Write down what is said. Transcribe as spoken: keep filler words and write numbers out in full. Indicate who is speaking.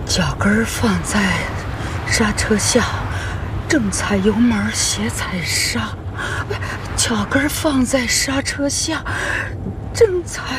Speaker 1: 脚跟儿放在刹车下，正踩油门斜踩刹，脚跟儿放在刹车下，正踩。